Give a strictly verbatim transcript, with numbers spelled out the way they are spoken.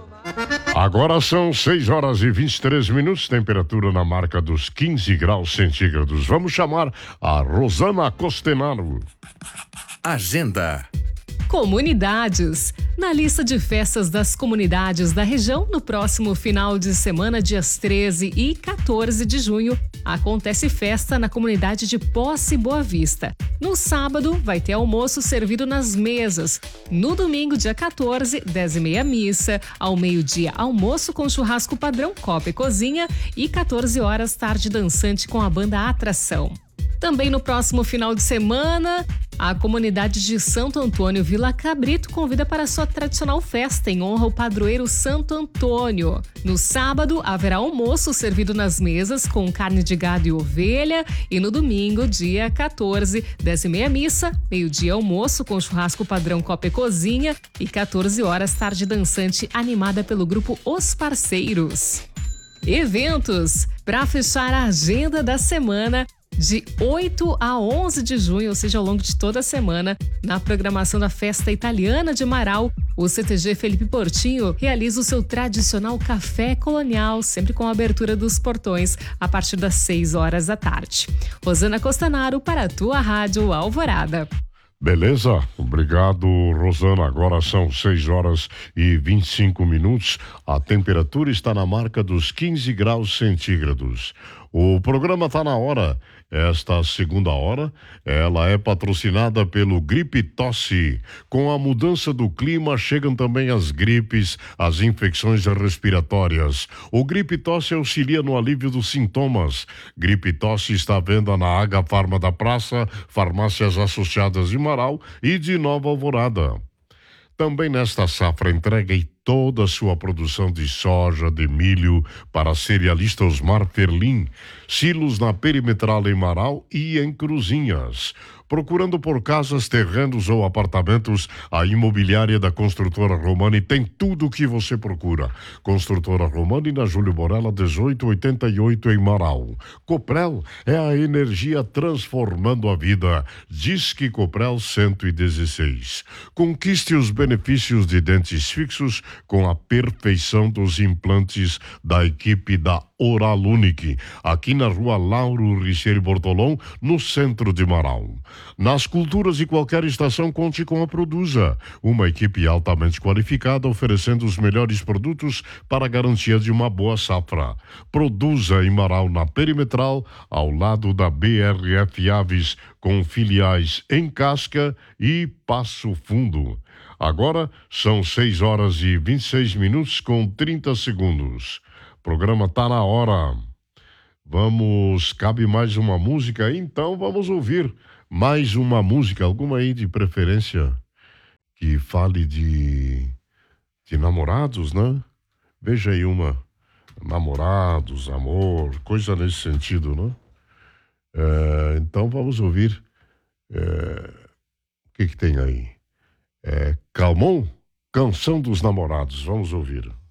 Agora são seis horas e vinte e três minutos, temperatura na marca dos quinze graus centígrados. Vamos chamar a Rosana Costenaro. Agenda. Comunidades. Na lista de festas das comunidades da região, no próximo final de semana, dias treze e quatorze de junho, acontece festa na comunidade de Posse Boa Vista. No sábado, vai ter almoço servido nas mesas. No domingo, dia quatorze, dez e meia missa. Ao meio-dia, almoço com churrasco padrão, copa e cozinha. E quatorze horas, tarde dançante com a banda Atração. Também no próximo final de semana, a comunidade de Santo Antônio Vila Cabrito convida para a sua tradicional festa em honra ao padroeiro Santo Antônio. No sábado, haverá almoço servido nas mesas com carne de gado e ovelha. E no domingo, dia quatorze, dez e meia missa, meio-dia almoço com churrasco padrão copa e cozinha. E quatorze horas, tarde dançante animada pelo grupo Os Parceiros. Eventos. Para fechar a agenda da semana, de oito a onze de junho, ou seja, ao longo de toda a semana, na programação da Festa Italiana de Marau, o C T G Felipe Portinho realiza o seu tradicional café colonial, sempre com a abertura dos portões, a partir das seis horas da tarde. Rosana Costenaro para a tua Rádio Alvorada. Beleza? Obrigado, Rosana. Agora são seis horas e vinte e cinco minutos. A temperatura está na marca dos quinze graus centígrados. O programa está na hora. Esta segunda hora, ela é patrocinada pelo Gripe Tosse. Com a mudança do clima, chegam também as gripes, as infecções respiratórias. O Gripe Tosse auxilia no alívio dos sintomas. Gripe Tosse está à venda na H Farma da Praça, farmácias associadas de Marau e de Nova Alvorada. Também nesta safra, entregue toda a sua produção de soja, de milho para a cerealista Osmar Ferlin. Silos na Perimetral em Marau e em Cruzinhas. Procurando por casas, terrenos ou apartamentos, a imobiliária da Construtora Romani tem tudo o que você procura. Construtora Romani na Júlio Borella dezoito oitenta e oito em Marau. Coprel é a energia transformando a vida. Disque Coprel cento e dezesseis. Conquiste os benefícios de dentes fixos com a perfeição dos implantes da equipe da Oral Unique, aqui na rua Lauro Richeiro Bortolom, no centro de Marau. Nas culturas de qualquer estação, conte com a Produza, uma equipe altamente qualificada oferecendo os melhores produtos para a garantia de uma boa safra. Produza em Marau, na Perimetral, ao lado da B R F Aves, com filiais em Casca e Passo Fundo. Agora são seis horas e vinte e seis minutos com trinta segundos. O programa tá na hora. Vamos, cabe mais uma música aí? Então vamos ouvir mais uma música, alguma aí de preferência que fale de, de namorados, né? Veja aí uma, namorados, amor, coisa nesse sentido, né? É, então vamos ouvir, é, o que que tem aí? É, Calmon, Canção dos Namorados, vamos ouvir.